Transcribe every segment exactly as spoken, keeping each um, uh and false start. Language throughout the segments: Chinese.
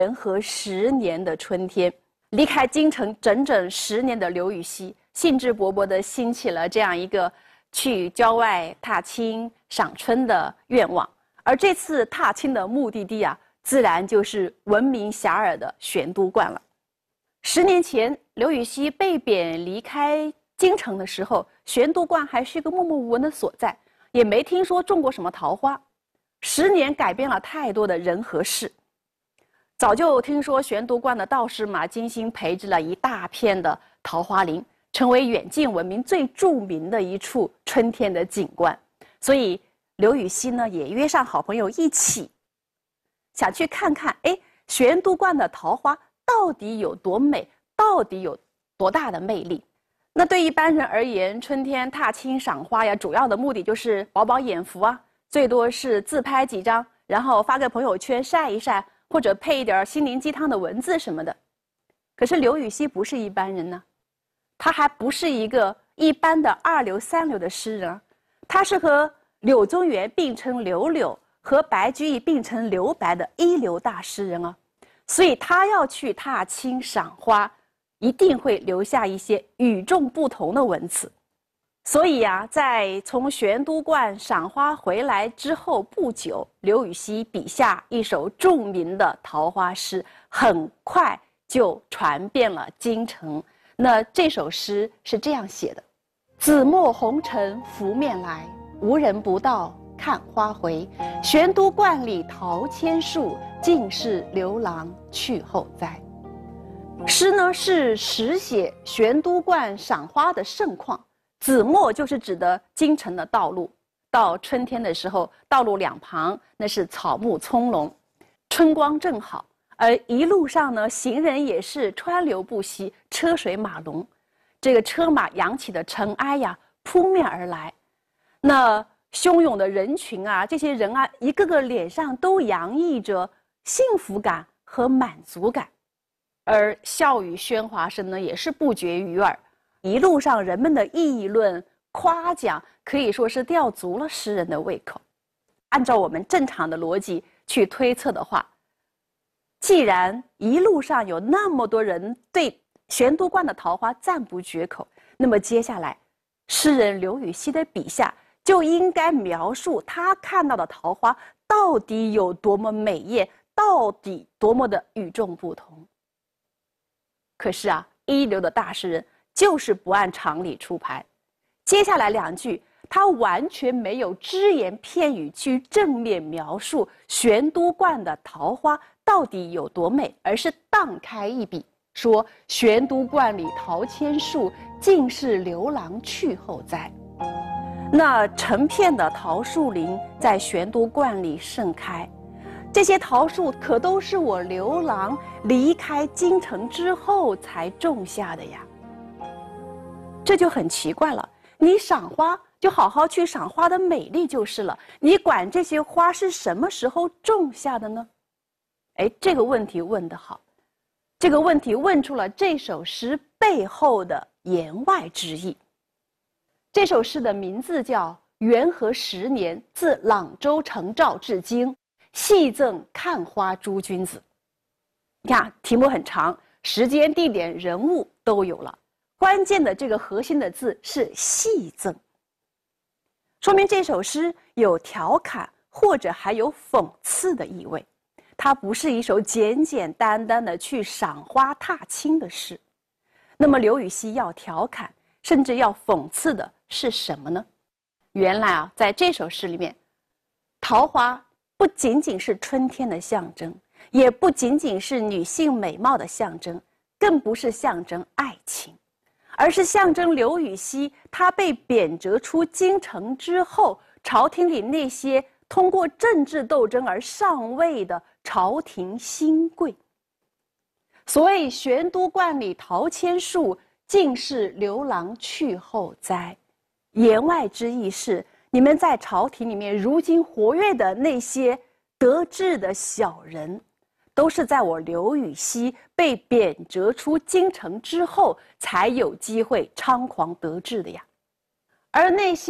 元和十年的春天，离开京城整整十年的刘禹锡，兴致勃勃地兴起了这样一个去郊外踏青赏春的愿望。而这次踏青的目的地啊，自然就是闻名遐迩的玄都观了。十年前，刘禹锡被贬离开京城的时候，玄都观还是一个默默无闻的所在，也没听说种过什么桃花。十年改变了太多的人和事。早就听说玄都观的道士马金星培植了一大片的桃花林，成为远近闻名最著名的一处春天的景观。所以刘禹锡呢也约上好朋友一起，想去看看，哎，玄都观的桃花到底有多美，到底有多大的魅力。那对一般人而言，春天踏青赏花呀，主要的目的就是饱饱眼福啊，最多是自拍几张，然后发个朋友圈晒一晒，或者配一点心灵鸡汤的文字什么的。可是刘禹锡不是一般人呢，他还不是一个一般的二流三流的诗人啊，他是和柳宗元并称柳柳，和白居易并称留白的一流大诗人啊，所以他要去踏青赏花，一定会留下一些与众不同的文字。所以啊，在从玄都观赏花回来之后不久，刘禹锡笔下一首著名的桃花诗，很快就传遍了京城。那这首诗是这样写的：紫陌红尘拂面来，无人不道看花回。玄都观里桃千树，尽是刘郎去后栽。诗呢是实写玄都观赏花的盛况。紫陌就是指的京城的道路，到春天的时候，道路两旁那是草木葱茏，春光正好，而一路上呢，行人也是川流不息，车水马龙，这个车马扬起的尘埃呀，扑面而来。那汹涌的人群啊，这些人啊，一个个脸上都洋溢着幸福感和满足感，而笑语喧哗声呢，也是不绝于耳。一路上人们的议论夸奖可以说是吊足了诗人的胃口。按照我们正常的逻辑去推测的话，既然一路上有那么多人对玄都观的桃花赞不绝口，那么接下来诗人刘禹锡的笔下就应该描述他看到的桃花到底有多么美艳，到底多么的与众不同。可是啊，一流的大诗人就是不按常理出牌，接下来两句他完全没有只言片语去正面描述玄都观的桃花到底有多美，而是荡开一笔说玄都观里桃千树，尽是刘郎去后栽。那成片的桃树林在玄都观里盛开，这些桃树可都是我刘郎离开京城之后才种下的呀。这就很奇怪了，你赏花就好好去赏花的美丽就是了，你管这些花是什么时候种下的呢？哎，这个问题问得好，这个问题问出了这首诗背后的言外之意。这首诗的名字叫《元和十年自朗州城召至京，戏赠看花诸君子》。你看题目很长，时间地点人物都有了，关键的这个核心的字是戏赠，说明这首诗有调侃或者还有讽刺的意味，它不是一首简简单单的去赏花踏青的诗。那么刘禹锡要调侃甚至要讽刺的是什么呢？原来啊，在这首诗里面，桃花不仅仅是春天的象征，也不仅仅是女性美貌的象征，更不是象征爱情，而是象征刘禹锡他被贬谪出京城之后，朝廷里那些通过政治斗争而上位的朝廷新贵。所谓玄都观里桃千树，尽是刘郎去后栽，言外之意是，你们在朝廷里面如今活跃的那些得志的小人，都是在我刘禹锡被贬谪出京城之后才有机会猖狂得志的呀。而那些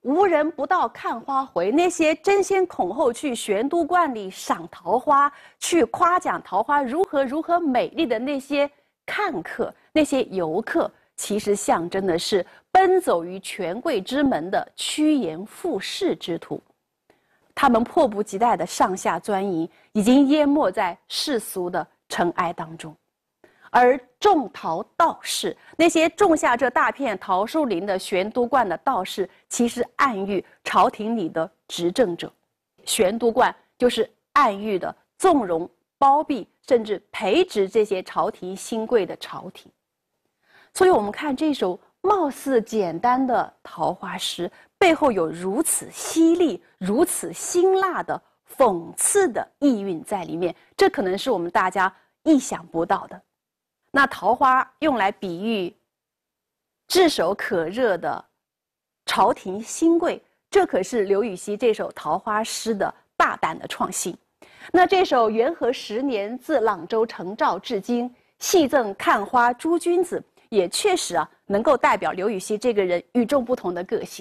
无人不到看花回，那些争先恐后去玄都观里赏桃花，去夸奖桃花如何如何美丽的那些看客、那些游客，其实象征的是奔走于权贵之门的趋炎附势之徒。他们迫不及待的上下钻营，已经淹没在世俗的尘埃当中。而种桃道士，那些种下这大片桃树林的玄都观的道士，其实暗喻朝廷里的执政者。玄都观就是暗喻的纵容、包庇，甚至培植这些朝廷新贵的朝廷。所以我们看这首貌似简单的桃花诗，背后有如此犀利、如此辛辣的讽刺的意蕴在里面，这可能是我们大家意想不到的。那桃花用来比喻炙手可热的朝廷新贵，这可是刘禹锡这首桃花诗的大胆的创新。那这首元和十年自朗州承诏至今，戏赠看花诸君子，也确實啊能夠代表劉禹锡這個人與眾不同的個性。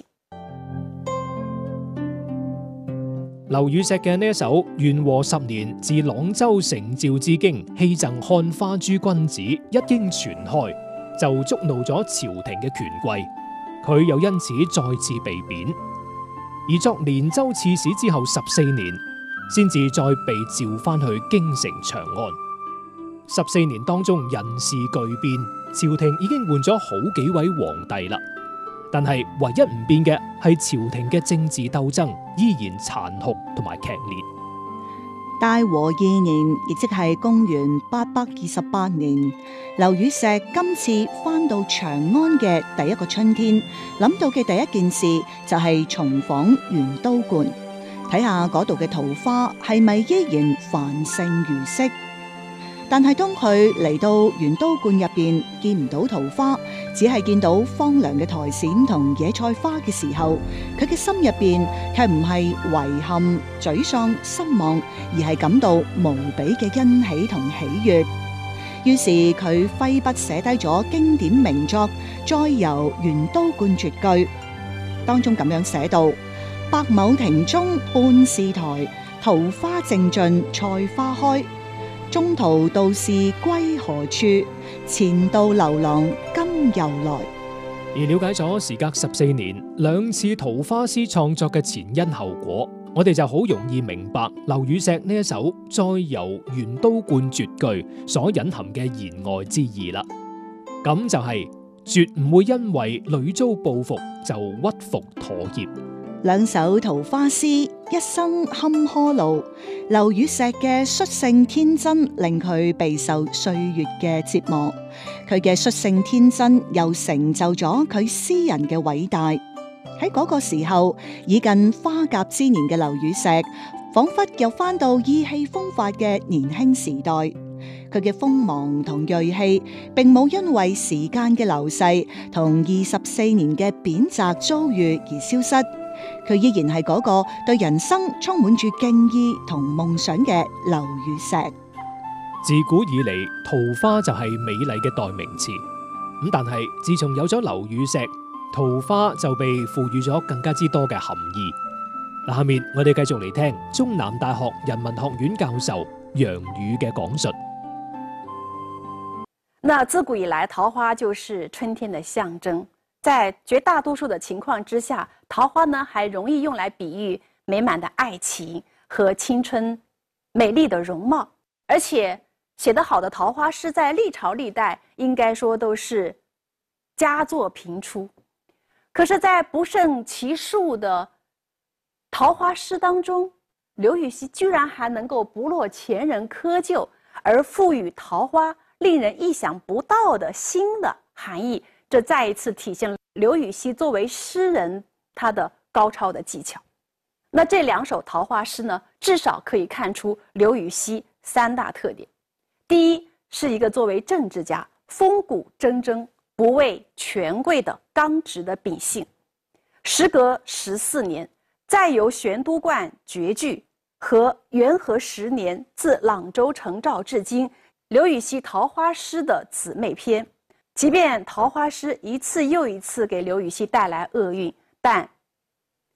劉禹錫嘅呢一首《元和十年自朗州承詔至京，戲贈看花諸君子》一經傳開，就觸怒咗朝廷嘅權貴，佢又因此再次被貶。而作連州刺史之後十四年，先至再被召翻去京城長安。十四年當中人事巨變，朝廷已經換咗好幾位皇帝啦。但係唯一唔變嘅係朝廷嘅政治鬥爭依然殘酷同埋劇烈。 大和二年，亦即係公元八百二十八年，劉禹錫今次翻到長安嘅第一個春天，諗到嘅第一件事就係重訪元都觀，睇下嗰度嘅桃花係咪依然繁盛如昔。但係當佢嚟到元都觀入邊見唔到桃花，只係見到荒涼嘅苔蘚同野菜花嘅時候，佢嘅心入邊卻唔係遺憾、沮喪、失望，而係感到無比嘅欣喜同喜悅。於是佢揮筆寫低咗經典名作《再遊元都觀絕句》，當中咁樣寫道：百畝庭中半是苔，桃花正盡菜花開。中途道士歸何處？前度劉郎今又來。 而了解咗時隔十四年兩次桃花詩創作嘅前因後果，我哋就好容易明白劉禹錫呢一首《再遊元都觀絕句》所隱含嘅言外之意啦。咁就係絕唔會因為屢遭報復就屈服妥協。 兩首桃花詩，一生坎坷路。劉禹錫嘅率性天真令佢備受歲月嘅折磨，佢嘅率性天真又成就咗佢詩人嘅偉大。喺嗰個時候，已近花甲之年嘅劉禹錫，仿佛又翻到意氣風發嘅年輕時代。佢嘅鋒芒同銳氣，並冇因為時間嘅流逝同二十四年嘅貶謫遭遇而消失。佢依然係嗰個對人生充滿住敬意同夢想嘅劉禹錫。 自古以嚟，桃花就係美麗嘅代名詞。咁但係自從有咗劉禹錫，桃花就被賦予咗更加之多嘅含義。嗱，下面我哋繼續嚟聽中南大學人文學院教授楊宇嘅講述。 那自古以來，桃花就是春天的象徵。在絕大多數的情況之下，桃花呢還容易用來比喻美滿的愛情和青春美麗的容貌，而且寫得好的桃花詩在歷朝歷代應該說都是佳作頻出。可是在不勝其數的桃花詩當中，劉禹錫居然還能夠不落前人窠臼，而賦予桃花令人意想不到的新的含義。這再一次體現了劉禹錫作為詩人他的高超的技巧。那這兩首桃花詩呢，至少可以看出劉禹錫三大特點。第一，是一個作為政治家風骨錚錚、不畏權貴的剛直的秉性。時隔十四年，再遊玄都觀絕句和元和十年自朗州承詔至今，劉禹錫桃花詩的姊妹篇。即便桃花詩一次又一次給劉禹錫帶來厄運，但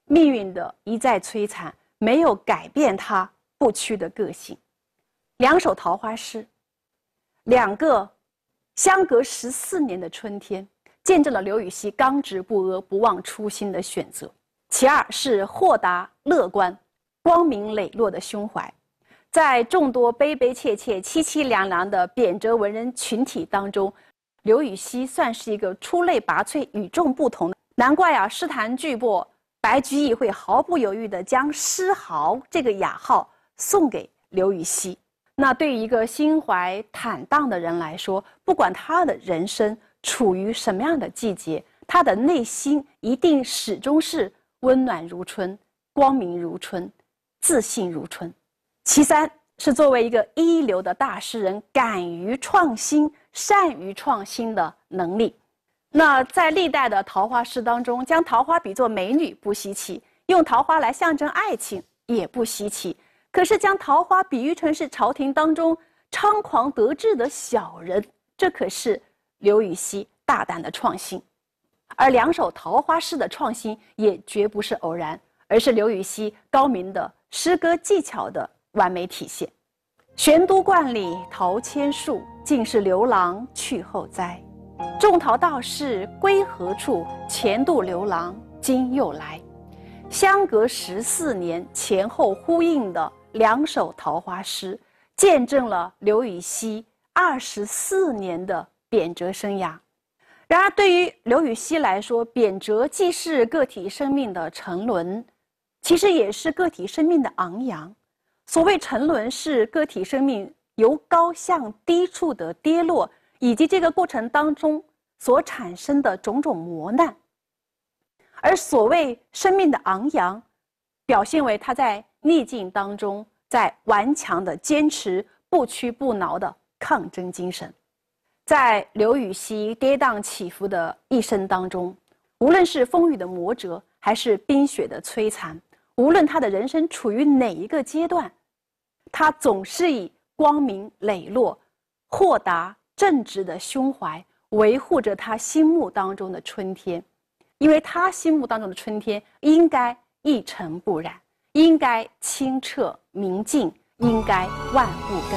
命运的一再摧残没有改变他不屈的个性。两首桃花诗，两个相隔十四年的春天，见证了刘禹锡刚直不阿、不忘初心的选择。其二是豁达乐观、光明磊落的胸怀。在众多悲悲切切、凄凄凉凉的贬谪文人群体当中，刘禹锡算是一个出类拔萃、与众不同的。难怪啊，诗坛巨擘白居易会毫不犹豫地将诗豪这个雅号送给刘禹锡。那对于一个心怀坦荡的人来说，不管他的人生处于什么样的季节，他的内心一定始终是温暖如春、光明如春、自信如春。其三是作为一个一流的大诗人，敢于创新、善于创新的能力。那在历代的桃花诗当中，将桃花比作美女不稀奇，用桃花来象征爱情也不稀奇。可是将桃花比喻成是朝廷当中猖狂得志的小人，这可是刘禹锡大胆的创新。而两首桃花诗的创新也绝不是偶然，而是刘禹锡高明的诗歌技巧的完美体现。玄都观里桃千树，尽是刘郎去后栽。种桃道士归何处？前度刘郎今又来。相隔十四年，前后呼应的两首桃花诗，见证了刘禹锡二十四年的贬谪生涯。然而，对于刘禹锡来说，贬谪既是个体生命的沉沦，其实也是个体生命的昂扬。所谓沉沦，是个体生命由高向低处的跌落，以及这个过程当中所产生的种种磨难。而所谓生命的昂扬，表现为他在逆境当中，在顽强的坚持、不屈不挠的抗争精神。在刘禹锡跌宕起伏的一生当中，无论是风雨的磨折，还是冰雪的摧残，无论他的人生处于哪一个阶段，他总是以光明磊落、豁达正直的胸怀维护着他心目当中的春天。因为他心目当中的春天应该一尘不染，应该清澈明净，应该万物更